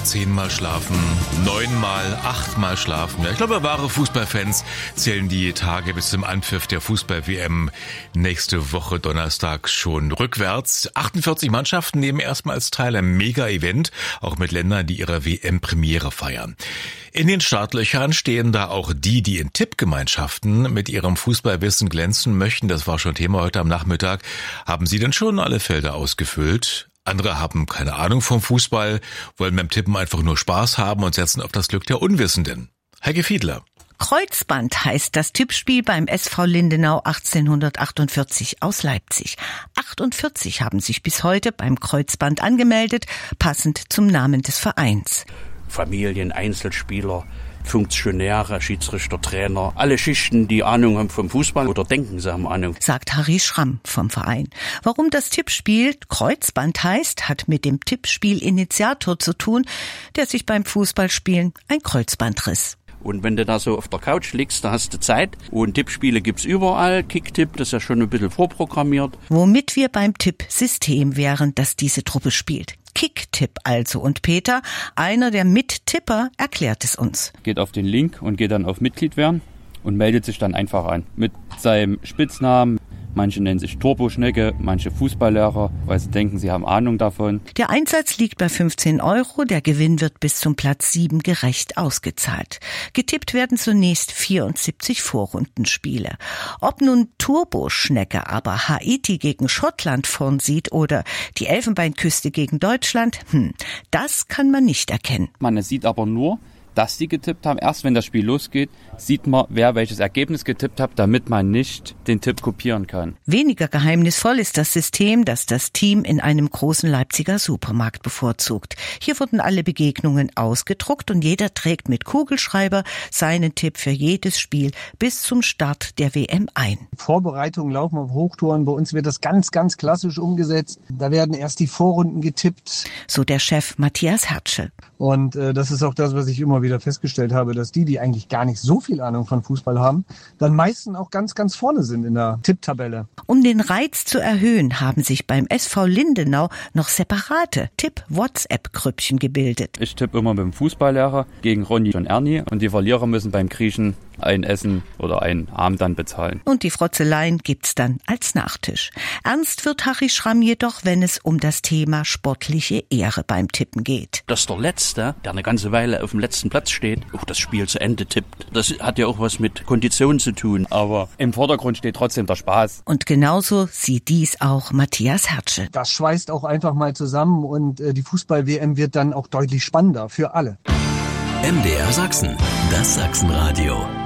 10-mal schlafen, 9-mal, 8-mal schlafen. Ja, ich glaube, wahre Fußballfans zählen die Tage bis zum Anpfiff der Fußball-WM nächste Woche Donnerstag schon rückwärts. 48 Mannschaften nehmen erstmals teil am Mega-Event, auch mit Ländern, die ihre WM-Premiere feiern. In den Startlöchern stehen da auch die in Tippgemeinschaften mit ihrem Fußballwissen glänzen möchten. Das war schon Thema heute am Nachmittag. Haben Sie denn schon alle Felder ausgefüllt? Andere haben keine Ahnung vom Fußball, wollen beim Tippen einfach nur Spaß haben und setzen auf das Glück der Unwissenden. Heike Fiedler. Kreuzband heißt das Tippspiel beim SV Lindenau 1848 aus Leipzig. 48 haben sich bis heute beim Kreuzband angemeldet, passend zum Namen des Vereins. Familien, Einzelspieler, Funktionäre, Schiedsrichter, Trainer, alle Schichten, die Ahnung haben vom Fußball oder denken, sie haben Ahnung. Sagt Harry Schramm vom Verein. Warum das Tippspiel Kreuzband heißt, hat mit dem Tippspiel-Initiator zu tun, der sich beim Fußballspielen ein Kreuzband riss. Und wenn du da so auf der Couch liegst, da hast du Zeit. Und Tippspiele gibt's überall. Kicktipp, das ist ja schon ein bisschen vorprogrammiert. Womit wir beim Tippsystem wären, das diese Truppe spielt. Kicktipp also. Und Peter, einer der Mittipper, erklärt es uns. Geht auf den Link und geht dann auf Mitglied werden und meldet sich dann einfach an. Mit seinem Spitznamen. Manche nennen sich Turboschnecke, manche Fußballlehrer, weil sie denken, sie haben Ahnung davon. Der Einsatz liegt bei 15 €. Der Gewinn wird bis zum Platz 7 gerecht ausgezahlt. Getippt werden zunächst 74 Vorrundenspiele. Ob nun Turboschnecke aber Haiti gegen Schottland vorn sieht oder die Elfenbeinküste gegen Deutschland, das kann man nicht erkennen. Man sieht aber nur, dass sie getippt haben. Erst wenn das Spiel losgeht, sieht man, wer welches Ergebnis getippt hat, damit man nicht den Tipp kopieren kann. Weniger geheimnisvoll ist das System, das das Team in einem großen Leipziger Supermarkt bevorzugt. Hier wurden alle Begegnungen ausgedruckt und jeder trägt mit Kugelschreiber seinen Tipp für jedes Spiel bis zum Start der WM ein. Vorbereitungen laufen auf Hochtouren. Bei uns wird das ganz, ganz klassisch umgesetzt. Da werden erst die Vorrunden getippt. So der Chef Matthias Hertsche. Und das ist auch das, was ich immer wieder festgestellt habe, dass die eigentlich gar nicht so viel Ahnung von Fußball haben, dann meistens auch ganz, ganz vorne sind in der Tipptabelle. Um den Reiz zu erhöhen, haben sich beim SV Lindenau noch separate Tipp-WhatsApp-Grüppchen gebildet. Ich tippe immer mit dem Fußballlehrer gegen Ronny und Ernie und die Verlierer müssen beim Griechen ein Essen oder einen Abend dann bezahlen. Und die Frotzeleien gibt's dann als Nachtisch. Ernst wird Harry Schramm jedoch, wenn es um das Thema sportliche Ehre beim Tippen geht. Dass der Letzte, der eine ganze Weile auf dem letzten Platz steht, auch das Spiel zu Ende tippt. Das hat ja auch was mit Kondition zu tun. Aber im Vordergrund steht trotzdem der Spaß. Und genauso sieht dies auch Matthias Hertsche. Das schweißt auch einfach mal zusammen und die Fußball-WM wird dann auch deutlich spannender für alle. MDR Sachsen, das Sachsenradio.